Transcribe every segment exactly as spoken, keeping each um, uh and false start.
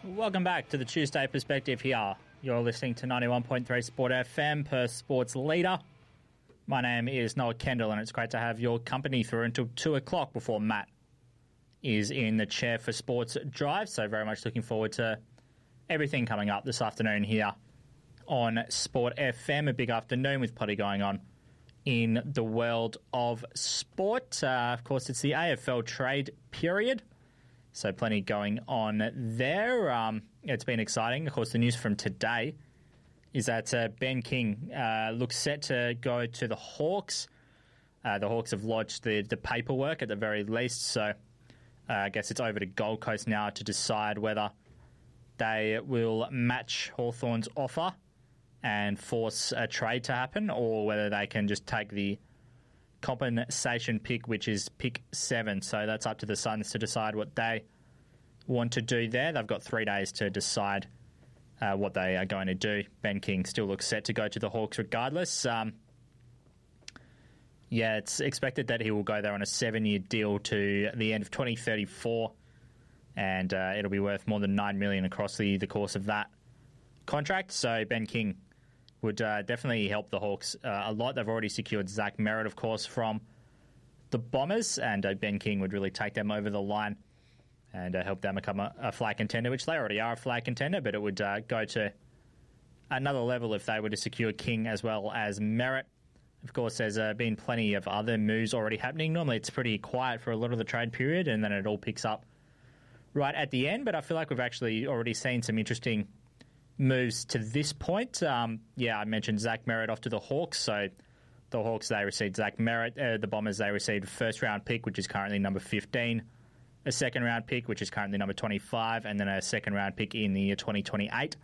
Welcome back to the Tuesday Perspective here. You're listening to ninety-one point three Sport F M, Perth Sports Leader. My name is Noah Kendall, and it's great to have your company through until two o'clock before Matt is in the chair for Sports Drive. So very much looking forward to everything coming up this afternoon here on Sport F M. A big afternoon with plenty going on in the world of sport. Uh, of course, it's the A F L trade period. So plenty going on there. Um, it's been exciting. Of course, the news from today is that uh, Ben King uh, looks set to go to the Hawks. Uh, the Hawks have lodged the, the paperwork at the very least. So uh, I guess it's over to Gold Coast now to decide whether they will match Hawthorn's offer and force a trade to happen, or whether they can just take the compensation pick, which is pick seven. So that's up to the Suns to decide what they want to do there. They've got three days to decide uh, what they are going to do. Ben King still looks set to go to the Hawks regardless. Um, yeah, it's expected that he will go there on a seven-year deal to the end of twenty thirty-four, and uh, it'll be worth more than nine million dollars across the, the course of that contract. So Ben King would uh, definitely help the Hawks uh, a lot. They've already secured Zach Merritt, of course, from the Bombers, and uh, Ben King would really take them over the line and uh, help them become a, a flag contender, which they already are a flag contender, but it would uh, go to another level if they were to secure King as well as Merritt. Of course, there's uh, been plenty of other moves already happening. Normally it's pretty quiet for a lot of the trade period, and then it all picks up right at the end, but I feel like we've actually already seen some interesting moves to this point. Um, yeah, I mentioned Zach Merritt off to the Hawks. So the Hawks, they received Zach Merritt. Uh, the Bombers, they received a first-round pick, which is currently number fifteen, a second-round pick, which is currently number twenty-five, and then a second-round pick in the year twenty twenty-eight.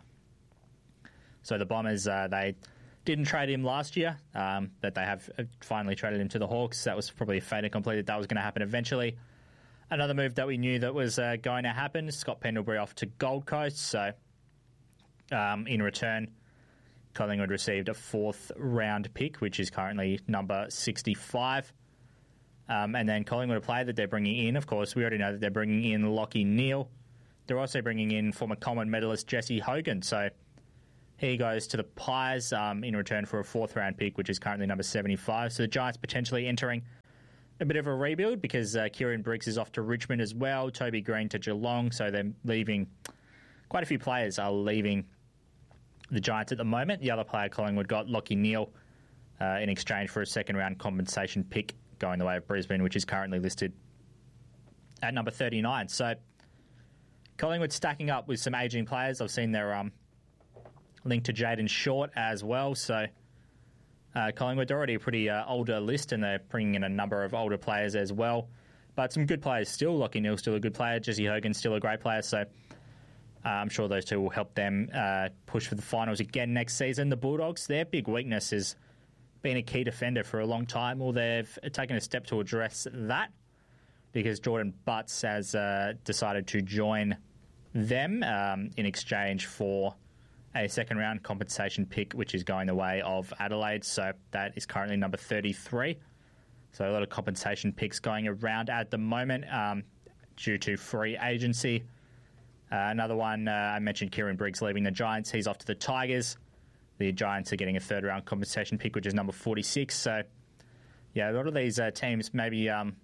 So the Bombers, uh, they didn't trade him last year, um, but they have finally traded him to the Hawks. That was probably a fait accompli that that was going to happen eventually. Another move that we knew that was uh, going to happen, Scott Pendlebury off to Gold Coast. So Um, in return, Collingwood received a fourth round pick, which is currently number sixty-five. Um, and then Collingwood, a player that they're bringing in, of course, we already know that they're bringing in Lachie Neale. They're also bringing in former Coleman medalist Jesse Hogan. So he goes to the Pies um, in return for a fourth round pick, which is currently number seventy-five. So the Giants potentially entering a bit of a rebuild because uh, Kieran Briggs is off to Richmond as well, Toby Green to Geelong. So they're leaving, quite a few players are leaving the Giants at the moment. The other player Collingwood got, Lachie Neale, uh, in exchange for a second-round compensation pick going the way of Brisbane, which is currently listed at number thirty-nine. So Collingwood stacking up with some ageing players. I've seen their um, link to Jaden Short as well. So uh, Collingwood, they're already a pretty uh, older list, and they're bringing in a number of older players as well. But some good players still. Lachie Neale's still a good player. Jesse Hogan's still a great player. So Uh, I'm sure those two will help them uh, push for the finals again next season. The Bulldogs, their big weakness has been a key defender for a long time. Well, they've taken a step to address that because Jordan Butts has uh, decided to join them um, in exchange for a second-round compensation pick, which is going the way of Adelaide. So that is currently number thirty-three. So a lot of compensation picks going around at the moment um, due to free agency. Uh, another one, uh, I mentioned Kieran Briggs leaving the Giants. He's off to the Tigers. The Giants are getting a third-round compensation pick, which is number forty-six. So, yeah, a lot of these uh, teams maybe, um,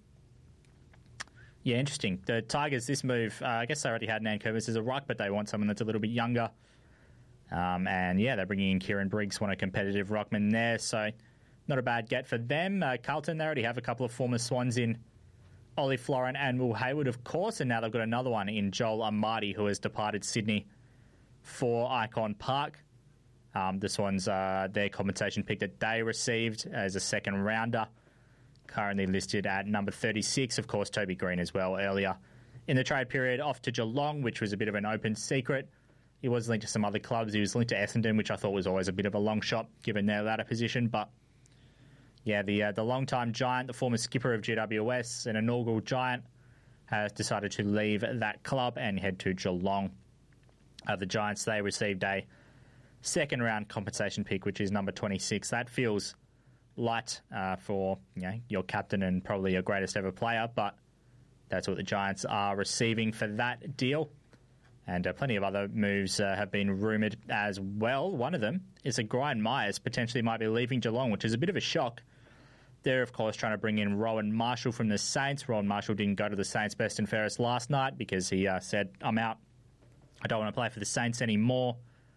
yeah, interesting. The Tigers, this move, uh, I guess they already had Nankervis as a ruck, but they want someone that's a little bit younger. Um, and, yeah, they're bringing in Kieran Briggs, want a competitive ruckman there. So, not a bad get for them. Uh, Carlton, they already have a couple of former Swans in Ollie Florin and Will Hayward, of course, and now they've got another one in Joel Amati, who has departed Sydney for Icon Park. Um, this one's uh, their compensation pick that they received as a second rounder, currently listed at number thirty-six. Of course, Toby Green as well earlier in the trade period, off to Geelong, which was a bit of an open secret. He was linked to some other clubs. He was linked to Essendon, which I thought was always a bit of a long shot given their ladder position, but yeah, the uh, the long-time Giant, the former skipper of G W S, an inaugural Giant, has decided to leave that club and head to Geelong. Uh, the Giants, they received a second-round compensation pick, which is number twenty-six. That feels light uh, for you know, your captain and probably your greatest ever player, but that's what the Giants are receiving for that deal. And uh, plenty of other moves uh, have been rumoured as well. One of them is that Brian Myers potentially might be leaving Geelong, which is a bit of a shock. They're, of course, trying to bring in Rowan Marshall from the Saints. Rowan Marshall didn't go to the Saints best and fairest last night because he uh, said, I'm out. I don't want to play for the Saints anymore.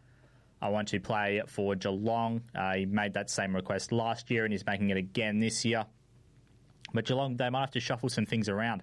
I want to play for Geelong. Uh, he made that same request last year and he's making it again this year. But Geelong, they might have to shuffle some things around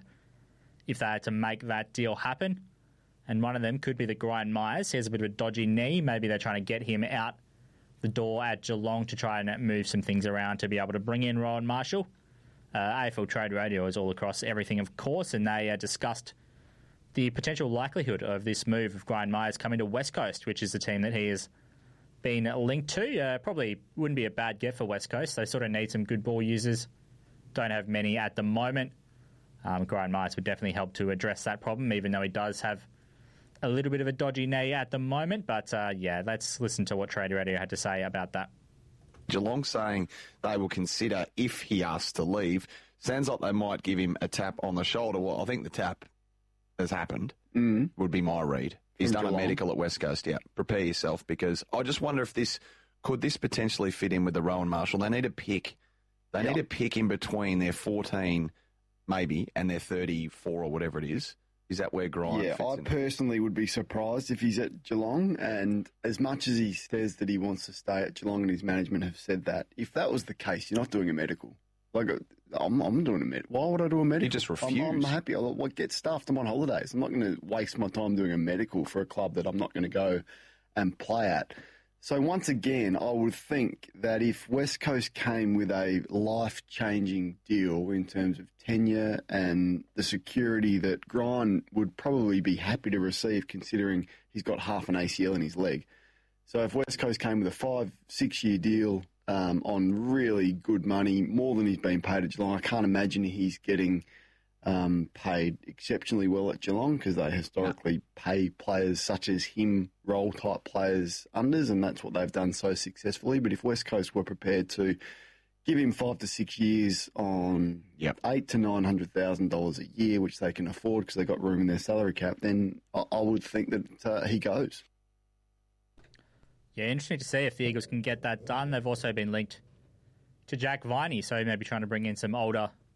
if they had to make that deal happen. And one of them could be the Brian Myers. He has a bit of a dodgy knee. Maybe they're trying to get him out the door at Geelong to try and move some things around to be able to bring in Rowan Marshall. Uh, A F L Trade Radio is all across everything, of course, and they uh, discussed the potential likelihood of this move of Brian Myers coming to West Coast, which is the team that he has been linked to. Uh, probably wouldn't be a bad get for West Coast. They sort of need some good ball users. Don't have many at the moment. Um, Brian Myers would definitely help to address that problem, even though he does have a little bit of a dodgy knee at the moment. But, uh, yeah, let's listen to what Trade Radio had to say about that. Geelong saying they will consider if he asks to leave. Sounds like they might give him a tap on the shoulder. Well, I think the tap has happened, mm. would be my read. He's From done Geelong. a medical at West Coast, yeah. Prepare yourself, because I just wonder if this, could this potentially fit in with the Rowan Marshall? They need a pick. They yep. need a pick in between their fourteen, maybe, and their thirty-four or whatever it is. Is that where Grind Yeah, fits I in? personally would be surprised if he's at Geelong, and as much as he says that he wants to stay at Geelong and his management have said that, if that was the case, you're not doing a medical. Like, I'm, I'm doing a medical. Why would I do a medical? You just refuse. I'm, I'm happy. I'll like, get stuffed. I'm on holidays. I'm not going to waste my time doing a medical for a club that I'm not going to go and play at. So once again, I would think that if West Coast came with a life-changing deal in terms of tenure and the security that Grind would probably be happy to receive, considering he's got half an A C L in his leg. So if West Coast came with a five, six-year deal um, on really good money, more than he's been paid at Geelong, I can't imagine he's getting Um, paid exceptionally well at Geelong, because they historically pay players such as him, role-type players, unders, and that's what they've done so successfully. But if West Coast were prepared to give him five to six years on yep. eight to nine hundred thousand dollars a year, which they can afford because they've got room in their salary cap, then I, I would think that uh, he goes. Yeah, interesting to see if the Eagles can get that done. They've also been linked to Jack Viney, so maybe trying to bring in some older